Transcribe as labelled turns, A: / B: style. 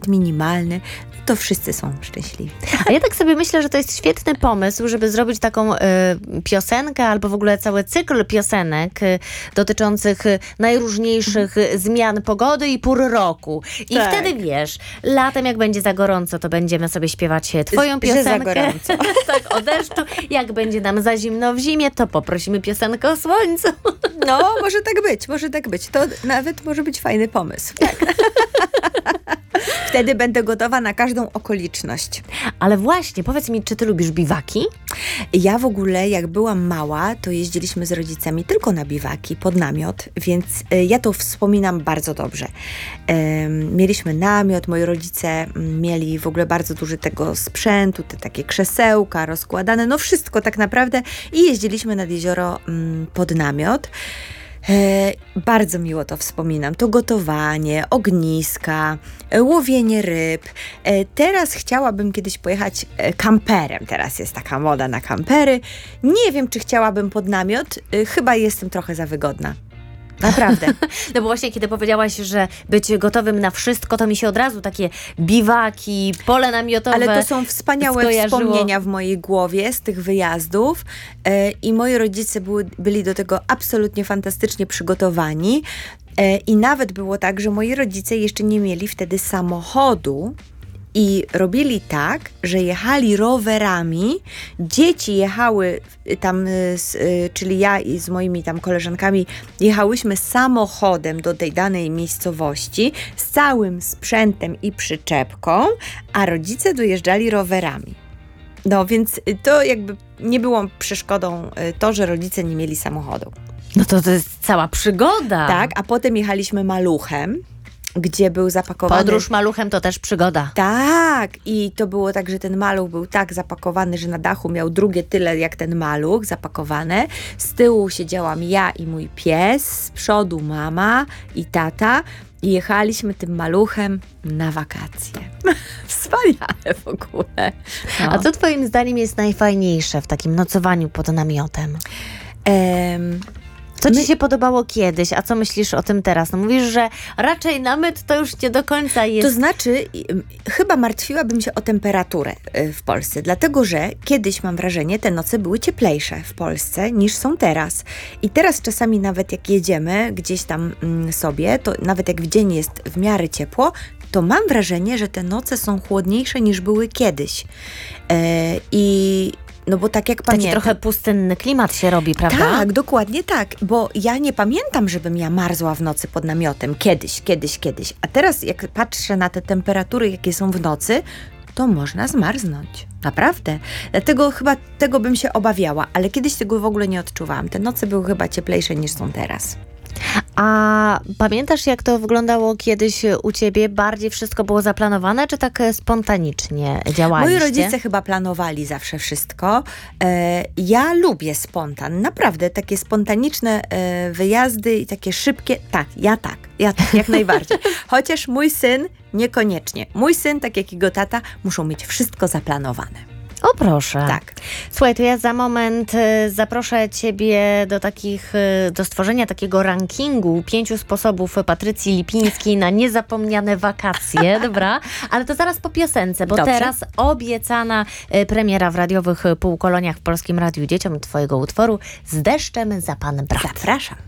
A: minimalny, to wszyscy są szczęśliwi.
B: A ja tak sobie myślę, że to jest świetny pomysł, żeby zrobić taką piosenkę albo w ogóle cały cykl piosenek dotyczących najróżniejszych zmian pogody i pór roku. I
A: Tak.
B: wtedy wiesz, latem jak będzie za gorąco, to będziemy sobie śpiewać twoją piosenkę.
A: Że za gorąco.
B: Tak, o deszczu. Jak będzie nam za zimno w zimie, to poprosimy piosenkę o słońcu.
A: No, może tak być, może tak być. To nawet może być fajny pomysł. Tak. Wtedy będę gotowa na każdą okoliczność.
B: Ale właśnie, powiedz mi, czy ty lubisz biwaki?
A: Ja w ogóle, jak byłam mała, to jeździliśmy z rodzicami tylko na biwaki, pod namiot, więc ja to wspominam bardzo dobrze. Mieliśmy namiot, moi rodzice mieli w ogóle bardzo dużo tego sprzętu, te takie krzesełka rozkładane, no wszystko tak naprawdę i jeździliśmy nad jezioro pod namiot. Bardzo miło to wspominam. To gotowanie, ogniska, łowienie ryb. Teraz chciałabym kiedyś pojechać kamperem. Teraz jest taka moda na kampery. Nie wiem, czy chciałabym pod namiot. Chyba jestem trochę za wygodna. Naprawdę.
B: No bo właśnie, kiedy powiedziałaś, że być gotowym na wszystko, to mi się od razu takie biwaki, pole namiotowe
A: Ale to są wspaniałe
B: skojarzyło.
A: wspomnienia w mojej głowie z tych wyjazdów i moi rodzice byli do tego absolutnie fantastycznie przygotowani. I nawet było tak, że moi rodzice jeszcze nie mieli wtedy samochodu i robili tak, że jechali rowerami, dzieci jechały tam, czyli ja i z moimi tam koleżankami jechałyśmy samochodem do tej danej miejscowości z całym sprzętem i przyczepką, a rodzice dojeżdżali rowerami. No więc to jakby nie było przeszkodą to, że rodzice nie mieli samochodu.
B: No to jest cała przygoda.
A: Tak, a potem jechaliśmy maluchem, gdzie był zapakowany...
B: Podróż maluchem to też przygoda.
A: Tak, i to było tak, że ten maluch był tak zapakowany, że na dachu miał drugie tyle jak ten maluch zapakowane. Z tyłu siedziałam ja i mój pies, z przodu mama i tata i jechaliśmy tym maluchem na wakacje. Wspaniale w ogóle. No.
B: A co twoim zdaniem jest najfajniejsze w takim nocowaniu pod namiotem? Co ci się podobało kiedyś, a co myślisz o tym teraz? No mówisz, że raczej namyt to już nie do końca jest...
A: To znaczy, chyba martwiłabym się o temperaturę w Polsce, dlatego że kiedyś, mam wrażenie, te noce były cieplejsze w Polsce niż są teraz. I teraz czasami nawet jak jedziemy gdzieś tam sobie, to nawet jak w dzień jest w miarę ciepło, to mam wrażenie, że te noce są chłodniejsze niż były kiedyś. No bo tak jak pamiętam...
B: Taki trochę pustynny klimat się robi, prawda?
A: Tak, dokładnie tak, bo ja nie pamiętam, żebym ja marzła w nocy pod namiotem. Kiedyś. A teraz jak patrzę na te temperatury, jakie są w nocy, to można zmarznąć. Naprawdę. Dlatego chyba tego bym się obawiała, ale kiedyś tego w ogóle nie odczuwałam. Te noce były chyba cieplejsze niż są teraz.
B: A pamiętasz, jak to wyglądało kiedyś u ciebie? Bardziej wszystko było zaplanowane, czy tak spontanicznie działaliście?
A: Moi rodzice chyba planowali zawsze wszystko. Ja lubię spontan. Naprawdę, takie spontaniczne wyjazdy i takie szybkie. Tak, jak najbardziej. Chociaż mój syn niekoniecznie. Mój syn, tak jak jego tata, muszą mieć wszystko zaplanowane.
B: O proszę.
A: Tak.
B: Słuchaj, to ja za moment zaproszę ciebie do stworzenia takiego rankingu 5 sposobów Patrycji Lipińskiej na niezapomniane wakacje, dobra? Ale to zaraz po piosence, bo
A: Dobrze.
B: teraz obiecana premiera w radiowych półkoloniach w Polskim Radiu Dzieciom twojego utworu Z deszczem za pan brat.
A: Zapraszam.